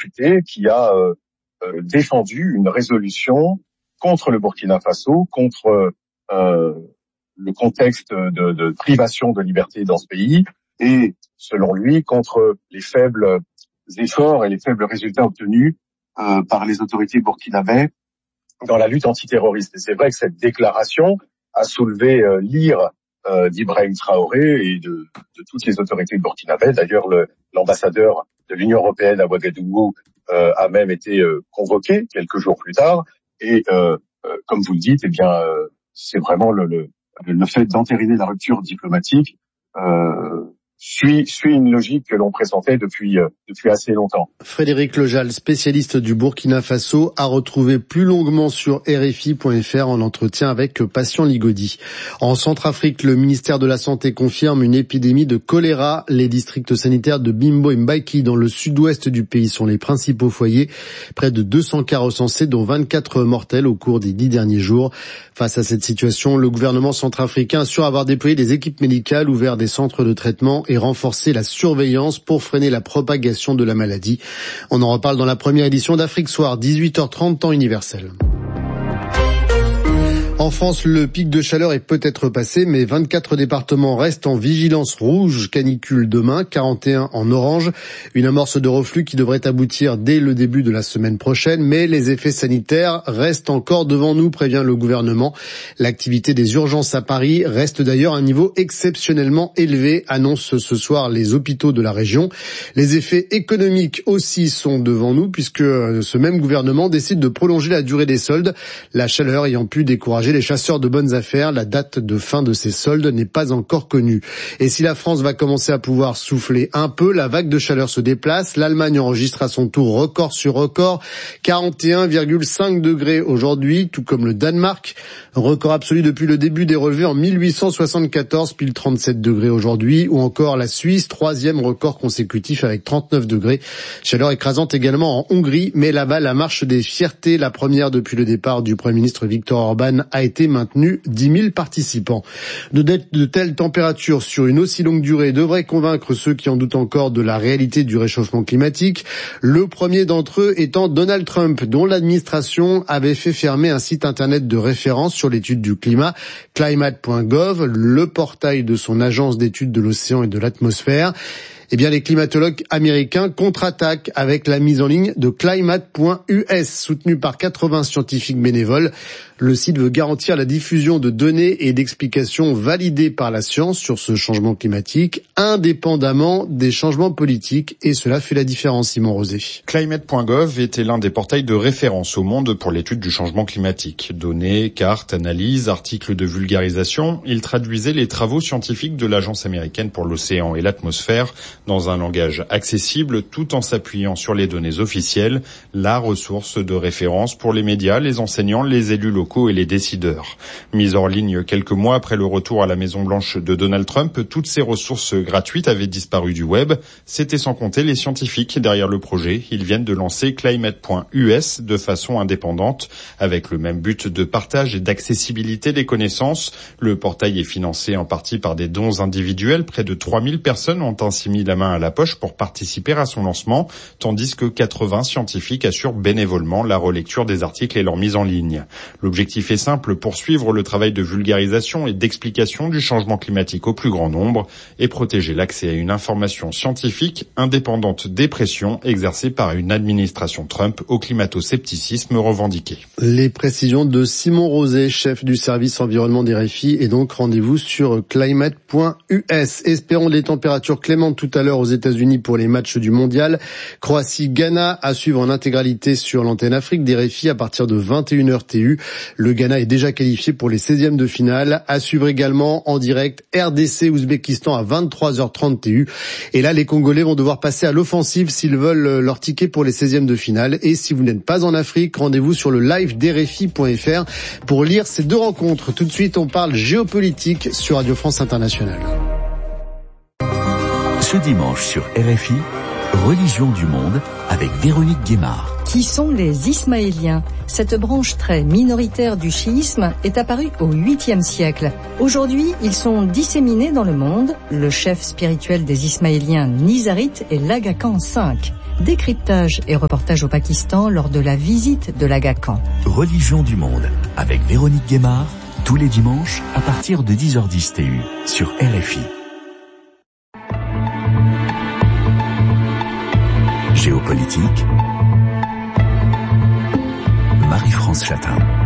député qui a défendu une résolution contre le Burkina Faso, contre le contexte de privation de liberté dans ce pays et, selon lui, contre les faibles efforts et les faibles résultats obtenus par les autorités burkinabées dans la lutte antiterroriste. Et c'est vrai que cette déclaration a soulevé l'ire d'Ibrahim Traoré et de toutes les autorités burkinabées. D'ailleurs, l'ambassadeur de l'Union européenne à Ouagadougou a même été convoqué quelques jours plus tard. Et comme vous le dites, eh bien, c'est vraiment le fait d'entériner la rupture diplomatique suit une logique que l'on pressentait depuis assez longtemps. Frédéric Lejal, spécialiste du Burkina Faso, a retrouvé plus longuement sur RFI.fr en entretien avec Patient Ligodi. En Centrafrique, le ministère de la Santé confirme une épidémie de choléra. Les districts sanitaires de Bimbo et Mbaiki dans le sud-ouest du pays sont les principaux foyers. Près de 200 cas recensés, dont 24 mortels au cours des 10 derniers jours. Face à cette situation, le gouvernement centrafricain assure avoir déployé des équipes médicales, ouvert des centres de traitement et renforcer la surveillance pour freiner la propagation de la maladie. On en reparle dans la première édition d'Afrique Soir, 18h30 temps universel. En France, le pic de chaleur est peut-être passé, mais 24 départements restent en vigilance rouge canicule demain, 41 en orange. Une amorce de reflux qui devrait aboutir dès le début de la semaine prochaine, mais les effets sanitaires restent encore devant nous, prévient le gouvernement. L'activité des urgences à Paris reste d'ailleurs à un niveau exceptionnellement élevé, annoncent ce soir les hôpitaux de la région. Les effets économiques aussi sont devant nous, puisque ce même gouvernement décide de prolonger la durée des soldes, la chaleur ayant pu décourager les chasseurs de bonnes affaires. La date de fin de ces soldes n'est pas encore connue. Et si la France va commencer à pouvoir souffler un peu, la vague de chaleur se déplace. L'Allemagne enregistre à son tour record sur record, 41,5 degrés aujourd'hui, tout comme le Danemark. Record absolu depuis le début des relevés en 1874, pile 37 degrés aujourd'hui. Ou encore la Suisse, troisième record consécutif avec 39 degrés. Chaleur écrasante également en Hongrie, mais là-bas la marche des fiertés, la première depuis le départ du Premier ministre Viktor Orban, a été maintenu. 10 000 participants. De telles températures sur une aussi longue durée devraient convaincre ceux qui en doutent encore de la réalité du réchauffement climatique. Le premier d'entre eux étant Donald Trump, dont l'administration avait fait fermer un site internet de référence sur l'étude du climat, climate.gov, le portail de son agence d'études de l'océan et de l'atmosphère. Eh bien, les climatologues américains contre-attaquent avec la mise en ligne de climate.us, soutenu par 80 scientifiques bénévoles. Le site veut garantir la diffusion de données et d'explications validées par la science sur ce changement climatique, indépendamment des changements politiques, et cela fait la différence, Simon Rosé. Climate.gov était l'un des portails de référence au monde pour l'étude du changement climatique. Données, cartes, analyses, articles de vulgarisation, il traduisait les travaux scientifiques de l'Agence américaine pour l'océan et l'atmosphère dans un langage accessible tout en s'appuyant sur les données officielles, la ressource de référence pour les médias, les enseignants, les élus locaux et les décideurs. Mise en ligne quelques mois après le retour à la Maison-Blanche de Donald Trump, toutes ces ressources gratuites avaient disparu du web. C'était sans compter les scientifiques derrière le projet. Ils viennent de lancer climate.us de façon indépendante, avec le même but de partage et d'accessibilité des connaissances. Le portail est financé en partie par des dons individuels. Près de 3000 personnes ont ainsi mis la main à la poche pour participer à son lancement, tandis que 80 scientifiques assurent bénévolement la relecture des articles et leur mise en ligne. L'objectif est simple, poursuivre le travail de vulgarisation et d'explication du changement climatique au plus grand nombre et protéger l'accès à une information scientifique indépendante des pressions exercées par une administration Trump au climato-scepticisme revendiqué. Les précisions de Simon Rosé, chef du service environnement des RFI, et donc rendez-vous sur climate.us. Espérons des températures clémentes tout à l'heure aux États-Unis pour les matchs du mondial. Croatie-Ghana à suivre en intégralité sur l'antenne Afrique des RFI à partir de 21h TU. Le Ghana est déjà qualifié pour les 16e de finale. À suivre également en direct RDC-Ouzbékistan à 23h30 TU. Et là, les Congolais vont devoir passer à l'offensive s'ils veulent leur ticket pour les 16e de finale. Et si vous n'êtes pas en Afrique, rendez-vous sur le live d'RFI.fr pour lire ces deux rencontres. Tout de suite, on parle géopolitique sur Radio France Internationale. Ce dimanche sur RFI, Religion du monde avec Véronique Guémard. Qui sont les Ismaéliens? Cette branche très minoritaire du chiisme est apparue au 8e siècle. Aujourd'hui, ils sont disséminés dans le monde. Le chef spirituel des Ismaéliens, Nizarite, est l'Aga Khan V. Décryptage et reportage au Pakistan lors de la visite de l'Aga Khan. Religion du monde avec Véronique Guémard, tous les dimanches à partir de 10h10 TU sur RFI. Géopolitique, Marie-France Chatin.